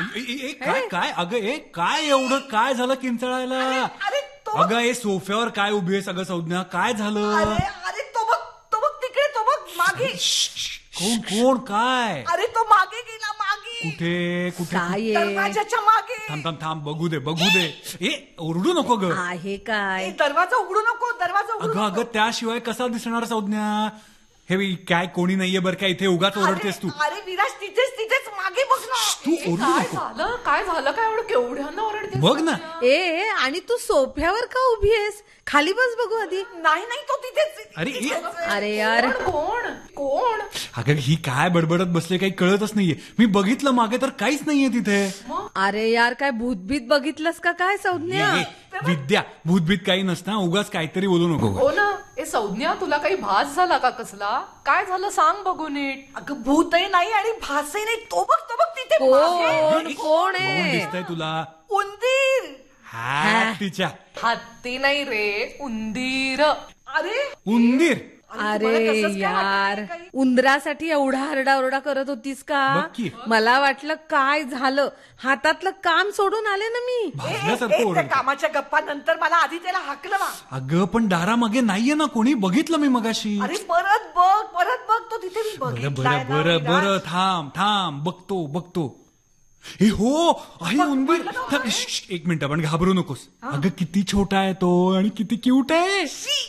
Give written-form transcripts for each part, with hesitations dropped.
काय काय अगं काय एवढं काय झालं किंचाळायला? अगं हे सोफ्यावर काय उभी आहे सगळं संज्ञा? काय झालं? अरे तो बघ तिकडे, तो बघ मागे. कोण कोण काय? अरे तो मागे गेला, मागे. कुठे कुठे? दरवाजाच्या मागे. थांब बघू दे. ओरडू नको ग. आहे काय? दरवाजा उघडू नको, दरवाजा उघडू नको. अगं त्याशिवाय कसा दिसणार संज्ञा? हे काय कोणी नाहीये बरं काय इथे? उगाच ओरडतेस तू. अरे विराज तिथेच मागे बघ ना. तू ओरडू काय झालं काय एवढं केवढ्यानं ओरडते? बघ ना. आणि तू सोफ्यावर का उभी आहेस? खाली बस बघू आधी. नाही तो तिथेच. अरे यार कोण? अगं ही काय बडबडत बसले काही कळतच नाहीये. मी बघितलं मागे तर काहीच नाहीये तिथे. अरे यार काय भूतभीत बघितलंस का काय संज्ञा? विद्या भूतभीत काही नसतं. उगाच काहीतरी बोलू नको. हो ना. संज्ञा तुला काही भास झाला का कसला? काय झालं सांग बघू नीट. अगं भूतही नाही आणि भासही नाही. तो बघ तिथे. कोण आहे? दिसतंय तुला? उंदीर. तिच्या हत्ती नाही रे, उंदीर. उंदीर. अरे यार उंदरासाठी एवढा हरडाओरडा करत होतीस का? मला वाटलं काय झालं, हातातलं काम सोडून आले ना मी. कामाच्या गप्पा नंतर मला आधी त्याला हाकलं ना. अगं पण दारामागे नाहीये ना कोणी? बघितलं मी मगाशी. अरे परत बघ तो तिथे मी बघितलाय. बरं थांब बघतो. हे हो आहे उंदीर. एक मिनिट पण घाबरू नकोस. अगं किती छोटा आहे तो आणि किती क्यूट आहे.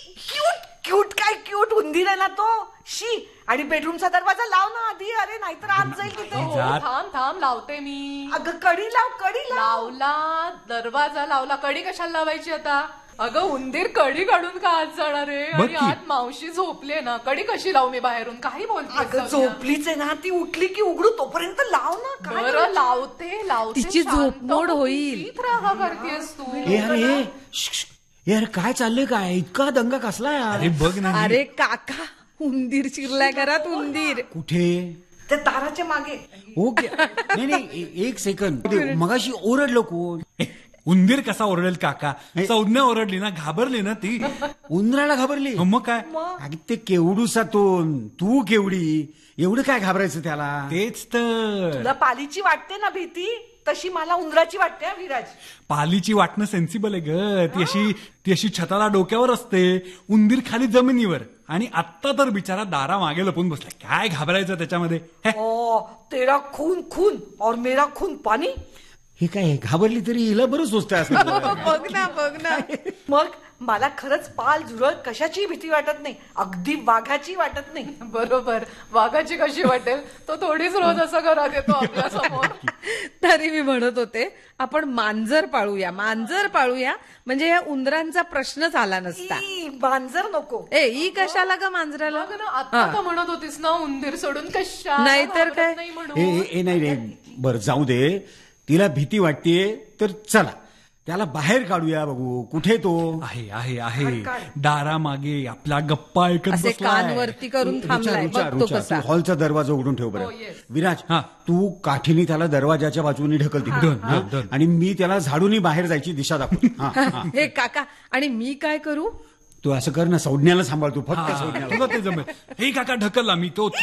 क्यूट उंदीर आहे ना तो. आणि बेडरूमचा दरवाजा लाव ना आधी. अरे नाहीतर आत जाईल तिथे. थांब लावते मी. अगं कडी लाव. लावला दरवाजा लावला. कडी कशाला लावायची आता? अगं उंदीर कडी काढून का आत जाणार आहे? आणि आत मावशी झोपली ना. कडी कशी लावू मी बाहेरून? काही बोलते. झोपलीच आहे ना ती. उठली की उघडू तोपर्यंत लाव ना. बरं लावते. तिची झोपमोड होईल. राहा करतेस तू. यार काय चाललंय? काय इतका दंगा कसला यार? अरे बघ ना. अरे काका उंदीर शिरलाय घरात. उंदीर कुठे? त्या दाराच्या मागे. ओके नाही एक सेकंड. मगाशी ओरडलो कोण? उंदीर कसा ओरडेल काका? संज्ञा ओरडली ना, घाबरली ना ती. उंदराला घाबरली? मग काय? अगं ते केवडूसा तू केवढी, एवढं काय घाबरायचं त्याला? तेच तर. तुला पालीची वाटते ना भीती, तशी मला उंदराची वाटते विराज. पालीची वाटणं सेन्सिबल आहे ग. ती अशी छताला डोक्यावर असते, उंदीर खाली जमिनीवर. आणि आत्ता तर बिचारा दारा मागे लपून बसला. काय घाबरायचं त्याच्यामध्ये? तेरा खून और मेरा खून पाणी. हे काय घाबरली तरी हिला बरं सोचतंय असं. बघ ना. मग मला खरंच पाल झुरळ कशाची भीती वाटत नाही. अगदी वाघाची वाटत नाही. बरोबर. वाघाची कशी वाटेल? तो थोडीच रोज असं घरात येतो आपल्या समोर. तरी मी म्हणत होते आपण मांजर पाळूया म्हणजे या उंदरांचा प्रश्नच आला नसता. मांजर नको. ई कशाला का मांजराला? आता म्हणत होतीस ना उंदीर सोडून कशा? नाहीतर काय. नाही बरं जाऊ दे. तिला भीती वाटतेय तर चला त्याला बाहेर काढूया. बघू कुठे तो आहे दारा मागे आपला गप्पा ऐकत बसलाय. कानवरती करून थांबलाय. बघतो कसा. हॉलचा दरवाजा उघडून ठेव बरं. विराज तू काठीने त्याला दरवाजाच्या बाजूने ढकल तिकडे. आणि मी त्याला झाडूनी बाहेर जायची दिशा दाखवतो. हे काका आणि मी काय करू? तू असं कर ना, संज्ञाला सांभाळतो फक्त. संज्ञाला ते जमेल. हे काका ढकलला मी. तो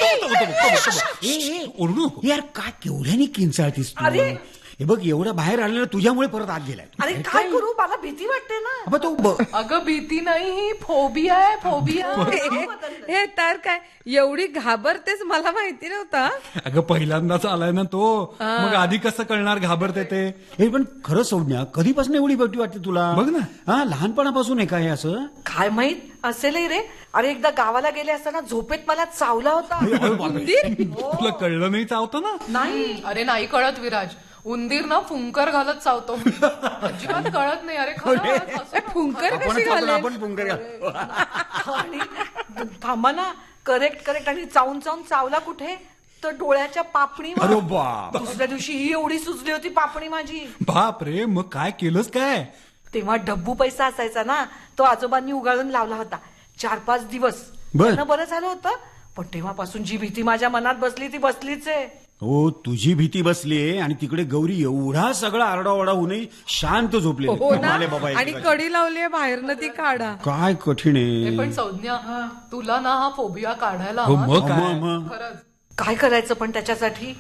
ओरडू यार काय केवढ्याने किंचाळतीस तू? हे बघ एवढा बाहेर आलेला तुझ्यामुळे परत आत गेलाय. अरे काय करू? मला भीती वाटते ना. अगं भीती नाही, ही फोबिया आहे. फोबिया. हे तर काय एवढी घाबरतेस मला माहिती नव्हता. अगं पहिल्यांदाच आलाय ना तो. मग आधी कसं कळणार घाबरते ते? हे पण खरं संज्ञा कधीपासून एवढी भीती वाटते तुला? बघ ना. लहानपणापासून आहे का हे असं? काय माहित असेलही रे. अरे एकदा गावाला गेले असताना झोपेत मला चावला होता. तुला कळलं नाही चावतं ना? नाही. अरे नाही कळत विराज. उंदीर ना फुंकर घालत चावतो. अजिबात कळत नाही. अरे फुंकर कशी घालेल? आपण फुंकर आणि थांबा ना. करेक्ट. आणि चावून चावला कुठे? तर डोळ्याच्या पापणीवर. दुसऱ्या दिवशी ही एवढी सुचली होती पापणी माझी. बाप रे. मग काय केलंस काय? तेव्हा डब्बू पैसा असायचा ना, तो आजोबांनी उगाळून लावला होता. 4-5 दिवस बरं झालं होतं. पण तेव्हापासून जी भीती माझ्या मनात बसली ती बसलीच आहे. हो तुझी भीती बसलीये. आणि तिकडे गौरी एवढा सगळा आरडाओरडा होऊनही शांत झोपले. आणि कडी लावली बाहेरनं ती काढा. काय कठीण आहे. पण संज्ञा तुला ना हा फोबिया काढायला मग खरंच काय करायचं पण त्याच्यासाठी?